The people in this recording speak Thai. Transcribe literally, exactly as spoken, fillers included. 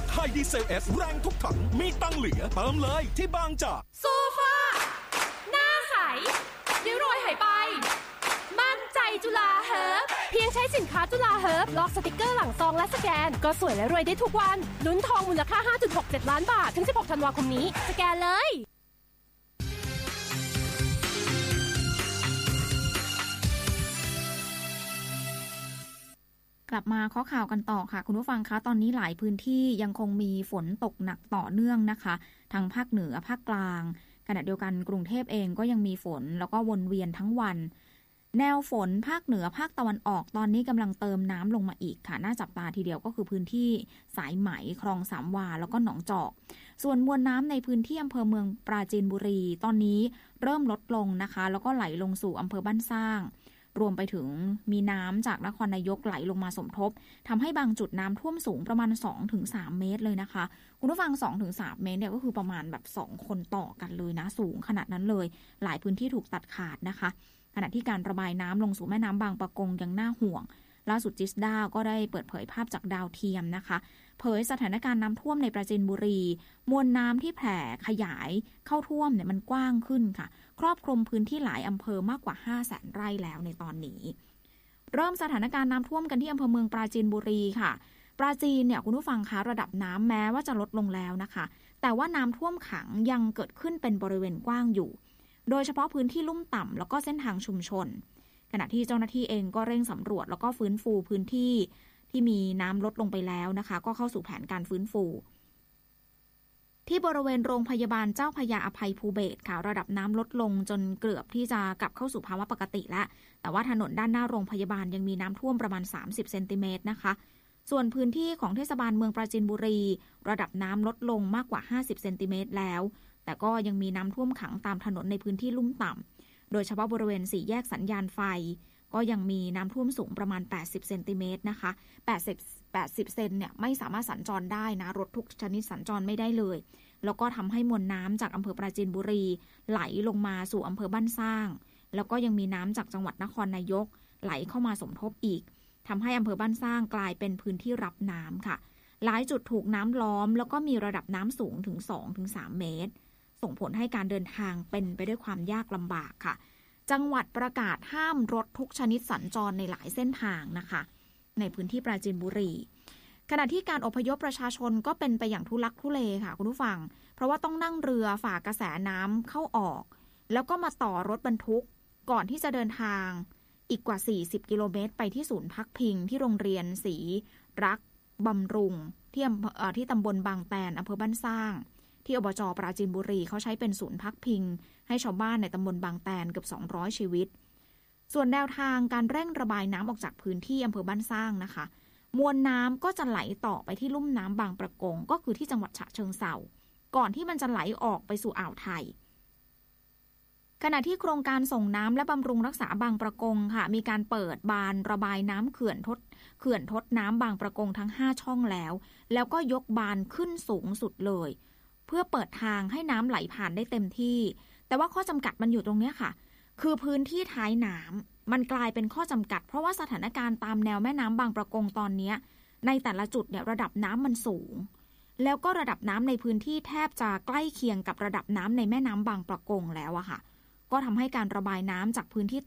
ไฮดีเซลเอสแรงทุกถังมีตังเหลือเติมเลยที่บางจากโซฟาหน้าใสริ้วรอยหายไปมั่นใจจุฬาเฮิร์บเพียงใช้สินค้าจุฬาเฮิร์บลอกสติกเกอร์หลังซองและสแกนก็สวยและรวยได้ทุกวันลุ้นทองมูลค่า ห้าจุดหกเจ็ด ล้านบาทถึงสิบหกธันวาคมนี้สแกนเลยกลับมาข้อข่าวกันต่อค่ะคุณผู้ฟังคะตอนนี้หลายพื้นที่ยังคงมีฝนตกหนักต่อเนื่องนะคะทั้งภาคเหนือภาคกลางขณะเดียวกันกรุงเทพเองก็ยังมีฝนแล้วก็วนเวียนทั้งวันแนวฝนภาคเหนือภาคตะวันออกตอนนี้กำลังเติมน้ำลงมาอีกค่ะน่าจับตาทีเดียวก็คือพื้นที่สายไหมคลองสามวาแล้วก็หนองจอกส่วนมวลน้ำในพื้นที่อำเภอเมืองปราจีนบุรีตอนนี้เริ่มลดลงนะคะแล้วก็ไหลลงสู่อำเภอบ้านสร้างรวมไปถึงมีน้ำจากนครนายกไหลลงมาสมทบทำให้บางจุดน้ำท่วมสูงประมาณ สองถึงสาม เมตรเลยนะคะคุณผู้ฟัง สองถึงสาม เมตรเนี่ยก็คือประมาณแบบสองคนต่อกันเลยนะสูงขนาดนั้นเลยหลายพื้นที่ถูกตัดขาดนะคะขณะที่การระบายน้ำลงสู่แม่น้ำบางปะกงยังน่าห่วงล่าสุดจิสดาก็ได้เปิดเผยภาพจากดาวเทียมนะคะเผยสถานการณ์น้ำท่วมในปราจีนบุรีมวลน้ำที่แผ่ขยายเข้าท่วมเนี่ยมันกว้างขึ้นค่ะครอบคลุมพื้นที่หลายอำเภอมากกว่า ห้าแสน ไร่แล้วในตอนนี้เริ่มสถานการณ์น้ำท่วมกันที่อำเภอเมืองปราจีนบุรีค่ะปราจีนเนี่ยคุณผู้ฟังคะระดับน้ำแม้ว่าจะลดลงแล้วนะคะแต่ว่าน้ำท่วมขังยังเกิดขึ้นเป็นบริเวณกว้างอยู่โดยเฉพาะพื้นที่ลุ่มต่ำแล้วก็เส้นทางชุมชนขณะที่เจ้าหน้าที่เองก็เร่งสำรวจแล้วก็ฟื้นฟูพื้นที่ที่มีน้ำลดลงไปแล้วนะคะก็เข้าสู่แผนการฟื้นฟูที่บริเวณโรงพยาบาลเจ้าพระยาอภัยภูเบศรค่ะระดับน้ำลดลงจนเกือบที่จะกลับเข้าสู่ภาวะปกติแล้วแต่ว่าถนนด้านหน้าโรงพยาบาลยังมีน้ำท่วมประมาณสามสิบเซนติเมตรนะคะส่วนพื้นที่ของเทศบาลเมืองปราจีนบุรีระดับน้ำลดลงมากกว่าห้าสิบเซนติเมตรแล้วแต่ก็ยังมีน้ำท่วมขังตามถนนในพื้นที่ลุ่มต่ำโดยเฉพาะบริเวณสี่แยกสัญญาณไฟก็ยังมีน้ำท่วมสูงประมาณแปดสิบเซนติเมตรนะคะแปดสิบ แปดสิบเซนเนี่ยไม่สามารถสัญจรได้นะรถทุกชนิดสัญจรไม่ได้เลยแล้วก็ทำให้มวลน้ำจากอำเภอปราจีนบุรีไหลลงมาสู่อำเภอบ้านสร้างแล้วก็ยังมีน้ำจากจังหวัดนครนายกไหลเข้ามาสมทบอีกทำให้อำเภอบ้านสร้างกลายเป็นพื้นที่รับน้ำค่ะหลายจุดถูกน้ำล้อมแล้วก็มีระดับน้ำสูงถึง สองถึงสาม เมตรส่งผลให้การเดินทางเป็นไปด้วยความยากลำบากค่ะจังหวัดประกาศห้ามรถทุกชนิดสัญจรในหลายเส้นทางนะคะในพื้นที่ปราจีนบุรีขณะที่การอพยพประชาชนก็เป็นไปอย่างทุลักทุเลค่ะคุณผู้ฟังเพราะว่าต้องนั่งเรือฝ่ากระแสน้ำเข้าออกแล้วก็มาต่อรถบรรทุกก่อนที่จะเดินทางอีกกว่าสี่สิบกิโลเมตรไปที่ศูนย์พักพิงที่โรงเรียนศรีรักบำรุงที่ที่ตำบลบางแตนอำเภอบ้านสร้างที่อบจ.ปราจีนบุรีเขาใช้เป็นศูนย์พักพิงให้ชาวบ้านในตำบลบางแตนเกือบสองร้อยชีวิตส่วนแนวทางการเร่งระบายน้ำออกจากพื้นที่อำเภอบ้านสร้างนะคะมวลน้ำก็จะไหลต่อไปที่ลุ่มน้ำบางประกงก็คือที่จังหวัดฉะเชิงเทราก่อนที่มันจะไหลออกไปสู่อ่าวไทยขณะที่โครงการส่งน้ำและบำรุงรักษาบางประกงค่ะมีการเปิดบานระบายน้ำเขื่อนทดเขื่อนทดน้ำบางประกงทั้งห้าช่องแล้วแล้วก็ยกบานขึ้นสูงสุดเลยเพื่อเปิดทางให้น้ำไหลผ่านได้เต็มที่แต่ว่าข้อจำกัดมันอยู่ตรงนี้ค่ะคือพื้นที่ท้ายน้ำมันกลายเป็นข้อจำกัดเพราะว่าสถานการณ์ตามแนวแม่น้ำบางประกงตอนนี้ในแต่ละจุดเนี่ยระดับน้ำมันสูงแล้วก็ระดับน้ำในพื้นที่แทบจะใกล้เคียงกับระดับน้ำในแม่น้ำบางประกงแล้วอะค่ะก็ทำให้การระบายน้ำจากพื้นที่